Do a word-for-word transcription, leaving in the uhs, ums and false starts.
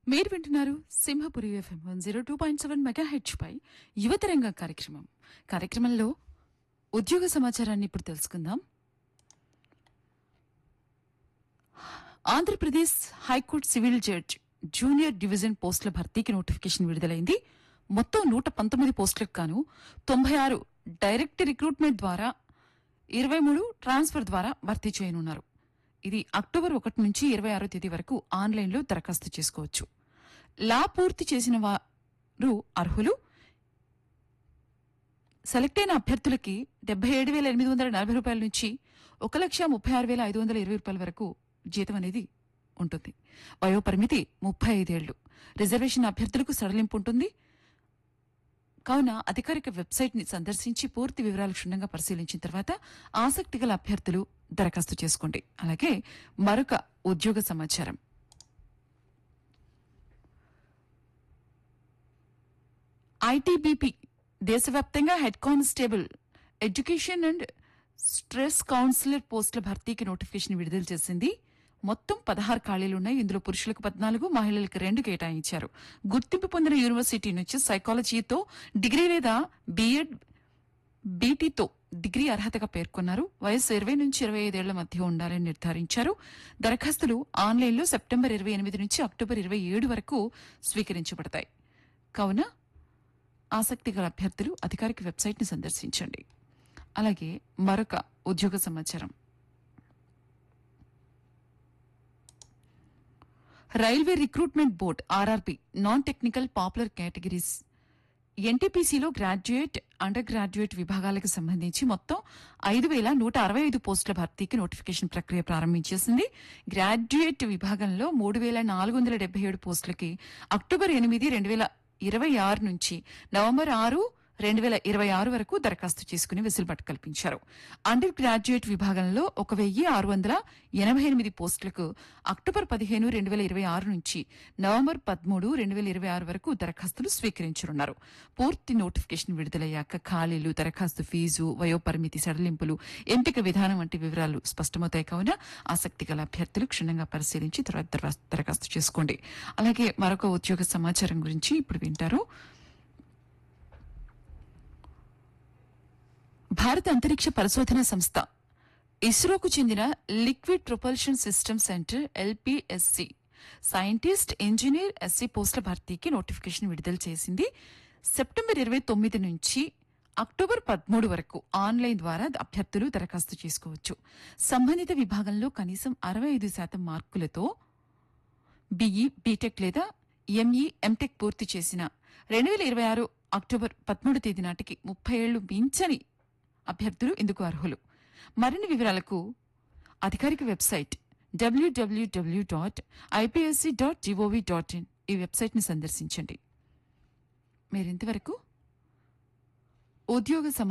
మీరు వింటున్నారు Simhapuri FM one zero two point seven mega H పై యువతరంగ కార్యక్రమం. కార్యక్రమంలో ఉద్యోగ సమాచారాన్ని ఇప్పుడు తెలుసుకుందాం. Andhra Pradesh high court civil judge junior division పోస్టుల భర్తీకి నోటిఫికేషన్ విడుదలైంది. మొత్తం నూట పంతొమ్మిది పోస్టులకు గాను తొంభై ఆరు డైరెక్ట్ రిక్రూట్మెంట్ ద్వారా, ఇరవై మూడు ట్రాన్స్ఫర్ ద్వారా భర్తీ చేయనున్నారు. ఇది అక్టోబర్ ఒకటి నుంచి ఇరవై ఆరో తేదీ వరకు ఆన్లైన్లో దరఖాస్తు చేసుకోవచ్చు. లా పూర్తి చేసిన వారు అర్హులు. సెలెక్ట్ అయిన అభ్యర్థులకి డెబ్బై ఏడు వేల ఎనిమిది వందల నలభై రూపాయల నుంచి ఒక లక్ష ముప్పై ఆరు వేల ఐదు వందల ఇరవై రూపాయల వరకు జీతం అనేది ఉంటుంది. వయోపరిమితి ముప్పై ఐదేళ్లు. రిజర్వేషన్ అభ్యర్థులకు సడలింపు ఉంటుంది. కావున అధికారిక వెబ్సైట్ ని సందర్శించి పూర్తి వివరాలు క్షుణ్ణంగా పరిశీలించిన తర్వాత ఆసక్తి గల అభ్యర్థులు దరఖాస్తు చేసుకోండి. అలాగే మరొక ఉద్యోగ సమాచారం. ఐటీబీపీ దేశవ్యాప్తంగా head constable education and stress councillor పోస్టుల భర్తీకి నోటిఫికేషన్ విడుదల చేసింది. మొత్తం పదహారు ఖాళీలున్నాయి. ఇందులో పురుషులకు పద్నాలుగు, మహిళలకు రెండు కేటాయించారు. గుర్తింపు పొందిన యూనివర్సిటీ నుంచి సైకాలజీతో డిగ్రీ లేదా బీఎడ్, బీటీతో డిగ్రీ అర్హతగా పేర్కొన్నారు. వయసు ఇరవై నుంచి ఇరవై ఐదేళ్ల మధ్య ఉండాలని నిర్ధారించారు. దరఖాస్తులు ఆన్లైన్లో సెప్టెంబర్ ఇరవై ఎనిమిది నుంచి అక్టోబర్ ఇరవై ఏడు వరకు స్వీకరించబడతాయి. కావున ఆసక్తి గల అభ్యర్థులు అధికారిక వెబ్సైట్ ని సందర్శించండి. అలాగే మరొక ఉద్యోగ సమాచారం. Railway recruitment board RRB non technical popular categories ఎన్టీపీసీలో graduate, under graduate విభాగాలకు సంబంధించి మొత్తం ఐదు వేల నూట అరవై ఐదు పోస్టుల భర్తీకి నోటిఫికేషన్ ప్రక్రియ ప్రారంభించేసింది. గ్రాడ్యుయేట్ విభాగంలో మూడు వేల నాలుగు వందల డెబ్బై ఏడు పోస్టులకి అక్టోబర్ ఎనిమిది రెండు వేల ఇరవై ఆరు నుంచి నవంబర్ ఆరు రెండు వేల ఇరవై ఆరు వరకు దరఖాస్తు చేసుకుని వెసులుబాటు కల్పించారు. అండర్ గ్రాడ్యుయేట్ విభాగంలో ఒక వెయ్యి ఆరు వందల ఎనభై ఎనిమిది పోస్టులకు అక్టోబర్ పదిహేను రెండు వేల ఇరవై ఆరు నుంచి నవంబర్ పదమూడు రెండు వేల ఇరవై ఆరు వరకు దరఖాస్తులు స్వీకరించనున్నారు. పూర్తి నోటిఫికేషన్ విడుదలయ్యాక ఖాళీలు, దరఖాస్తు ఫీజు, వయోపరిమితి సడలింపులు, ఎంపిక విధానం వంటి వివరాలు స్పష్టమవుతాయి. కావున ఆసక్తి గల అభ్యర్థులు క్షుణ్ణంగా పరిశీలించి తర్వాత దరఖాస్తు చేసుకోండి. అలాగే మరొక ఉద్యోగ సమాచారం గురించి ఇప్పుడు వింటారు. భారత అంతరిక్ష పరిశోధన సంస్థ ఇస్రోకు చెందిన liquid propulsion system centre ఎల్పీఎస్సి scientist, engineer, SC పోస్టుల భర్తీకి నోటిఫికేషన్ విడుదల చేసింది. సెప్టెంబర్ ఇరవై తొమ్మిది నుంచి అక్టోబర్ పదమూడు వరకు ఆన్లైన్ ద్వారా అభ్యర్థులు దరఖాస్తు చేసుకోవచ్చు. సంబంధిత విభాగంలో కనీసం అరవై ఐదు శాతం మార్కులతో బీఈ, బీటెక్ లేదా ఎంఈ, ఎంటెక్ పూర్తి చేసిన రెండు వేల ఇరవై ఆరు అక్టోబర్ పదమూడు తేదీ నాటికి ముప్పై ఏళ్లు మించని అభ్యర్థులు ఇందుకు అర్హులు. మరిన్ని వివరాలకు అధికారిక website WWW dot IPSC dot GOV dot in ఈ వెబ్సైట్ ని సందర్శించండి. మీరింతవరకు ఉద్యోగ